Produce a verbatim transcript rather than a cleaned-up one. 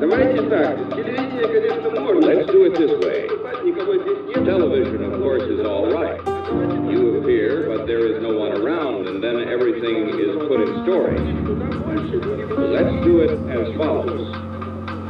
Давайте так, телевидение, конечно, можно. Let's do it this way. Никого здесь нет. Television, of course, is all right. You appear, but there is no one around, and then everything is put in story. Let's do it as follows.